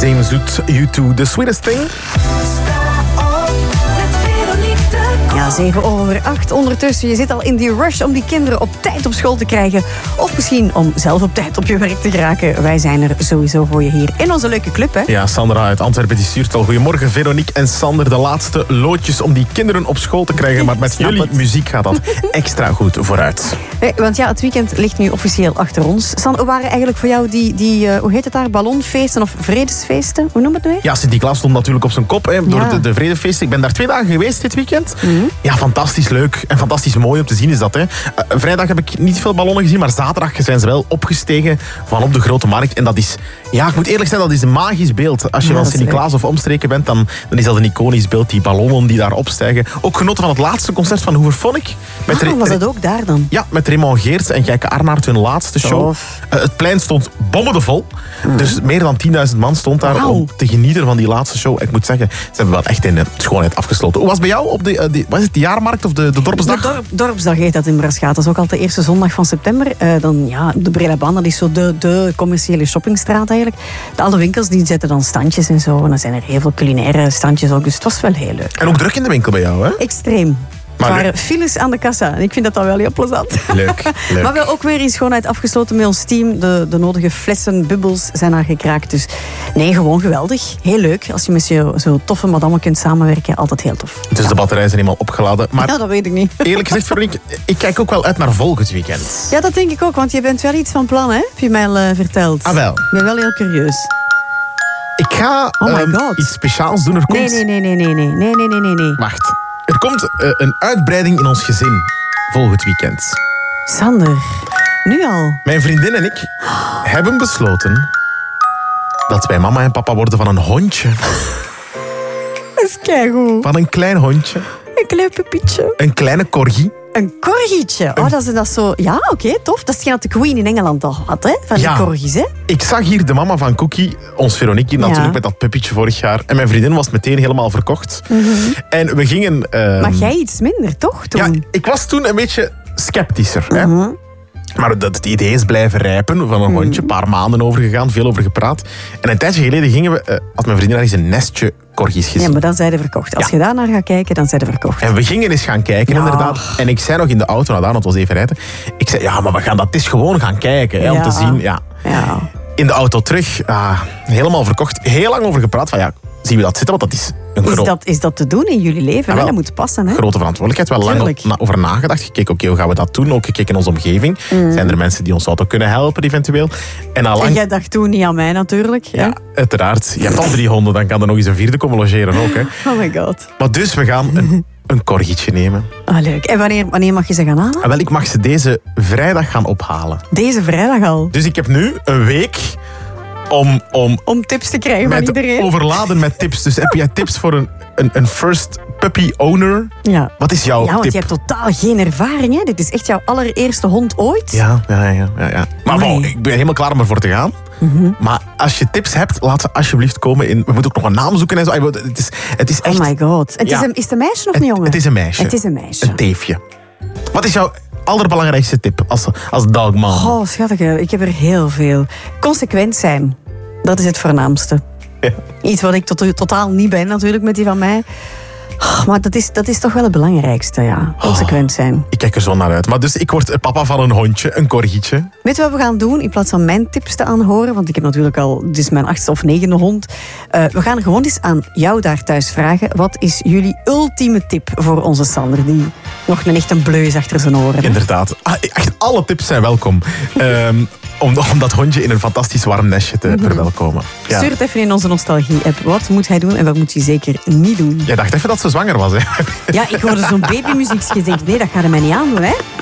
Zeemzoet, U2, The Sweetest Thing. Ja, 7:08. Ondertussen, je zit al in die rush om die kinderen op tijd op school te krijgen. Of misschien om zelf op tijd op je werk te geraken. Wij zijn er sowieso voor je hier in onze leuke club, hè? Ja, Sandra uit Antwerpen die stuurt al. Goedemorgen, Veronique en Sander. De laatste loodjes om die kinderen op school te krijgen. Maar met jullie muziek gaat dat extra goed vooruit. Want ja, het weekend ligt nu officieel achter ons. Sander, hoe waren eigenlijk voor jou die hoe heet het daar, ballonfeesten of vredesfeesten? Hoe noem het nu? Ja, Sint-Niklaas stond natuurlijk op zijn kop hè, door de vredefeesten. Ik ben daar 2 dagen geweest dit weekend. Ja, fantastisch leuk en fantastisch mooi om te zien is dat. Hè. Vrijdag heb ik niet veel ballonnen gezien, maar zaterdag zijn ze wel opgestegen van op de Grote Markt. En dat is, ja, ik moet eerlijk zijn, dat is een magisch beeld. Als je van Sint-Niklaas of omstreken bent, dan is dat een iconisch beeld. Die ballonnen die daar opstijgen. Ook genoten van het laatste concert van Hooverphonic. Was dat ook daar dan? Ja, met Raymond Geerts en Gijke Arnaert hun laatste show. Het plein stond bommendevol. Dus meer dan 10.000 man stond daar om te genieten van die laatste show. Ik moet zeggen, ze hebben wel echt in de schoonheid afgesloten. Hoe was het bij jou op de jaarmarkt of de dorpsdag? De dorpsdag heet dat in Braschaat. Dat is ook altijd de eerste zondag van september. Dan ja, de Brelabaan, dat is zo de commerciële shoppingstraat eigenlijk. Alle winkels die zetten dan standjes en zo. En dan zijn er heel veel culinaire standjes ook. Dus het was wel heel leuk. En ook druk in de winkel bij jou, hè? Extreem. Er waren files aan de kassa. En ik vind dat dan wel heel plezant. Leuk. Maar we hebben ook weer in schoonheid afgesloten met ons team. De nodige flessen, bubbels zijn daar gekraakt. Dus nee, gewoon geweldig. Heel leuk. Als je met zo'n toffe madame kunt samenwerken, altijd heel tof. Dus de batterijen zijn helemaal opgeladen. Maar ja, dat weet ik niet. Eerlijk gezegd, Veronique, ik kijk ook wel uit naar volgend weekend. Ja, dat denk ik ook. Want je bent wel iets van plan, hè? Heb je mij al verteld. Ah, wel. Ik ben wel heel curieus. Ik ga iets speciaals doen. Nee. Wacht. Er komt een uitbreiding in ons gezin volgend weekend. Sander, nu al? Mijn vriendin en ik hebben besloten dat wij mama en papa worden van een hondje. Dat is keigoed. Van een klein hondje. Een klein pupietje. Een kleine corgi. Een corgietje. Oh, dat is zo... Ja, oké, tof. Dat is hetgeen dat de Queen in Engeland al had, hè? Van die corgis, hè? Ik zag hier de mama van Cookie, ons Veronique, natuurlijk met dat puppetje vorig jaar. En mijn vriendin was meteen helemaal verkocht. En we gingen... Maar jij iets minder, toch? Toen? Ja, ik was toen een beetje sceptischer. Hè? Maar het idee is blijven rijpen van een hondje. Een paar maanden over gegaan, veel over gepraat. En een tijdje geleden had mijn vriendin eens een nestje corgis gezien. Ja, maar dan zijn ze verkocht. Als je daar naar gaat kijken, dan zijn ze verkocht. En we gingen eens gaan kijken, inderdaad. En ik zei nog in de auto, want het was even rijden. Ik zei, ja, maar we gaan dat eens gewoon gaan kijken. Hè, om te zien, In de auto terug, helemaal verkocht. Heel lang over gepraat van, zien we dat zitten? Want dat is een is dat te doen in jullie leven? Dat moet passen, hè? Grote verantwoordelijkheid. Wel lang over nagedacht. Gekeken, oké, hoe gaan we dat doen? Ook gekeken in onze omgeving. Zijn er mensen die ons zouden kunnen helpen, eventueel? En jij dacht toen niet aan mij, natuurlijk. Ja, uiteraard. Je hebt al 3 honden, dan kan er nog eens een 4e komen logeren ook. Hè. Oh my god. Maar dus, we gaan een corgietje nemen. Ah, leuk. En wanneer mag je ze gaan halen? Wel, ik mag ze deze vrijdag gaan ophalen. Deze vrijdag al? Dus ik heb nu een week... Om tips te krijgen van iedereen. Overladen met tips. Dus heb jij tips voor een first puppy owner? Ja. Wat is jouw tip? Ja, want je hebt totaal geen ervaring. Hè? Dit is echt jouw allereerste hond ooit. Ja. Maar ik ben helemaal klaar om ervoor te gaan. Maar als je tips hebt, laat ze alsjeblieft komen in... We moeten ook nog een naam zoeken en zo. Het is echt... Oh my god. Is het een meisje of een jongen? Het is een meisje. Het is een meisje. Een teefje. Wat is jouw allerbelangrijkste tip als dogman? Oh, schattige. Ik heb er heel veel. Consequent zijn. Dat is het voornaamste. Ja. Iets wat ik totaal niet ben natuurlijk met die van mij. Oh, maar dat is toch wel het belangrijkste, ja. Consequent zijn. Ik kijk er zo naar uit. Maar dus ik word papa van een hondje, een corgietje. Weet je wat we gaan doen? In plaats van mijn tips te aanhoren, want ik heb natuurlijk al... Dit is mijn 8e of 9e hond. We gaan gewoon eens aan jou daar thuis vragen. Wat is jullie ultieme tip voor onze Sander? Die nog echt een bleus achter zijn oren heeft. Inderdaad. Echt alle tips zijn welkom. Om dat hondje in een fantastisch warm nestje te verwelkomen. Ja. Stuur het even in onze nostalgie-app. Wat moet hij doen en wat moet hij zeker niet doen? Jij dacht even dat ze zwanger was, hè? Ja, ik hoorde zo'n babymuziekje. Ik denk, nee, dat gaat hij mij niet aandoen, hè?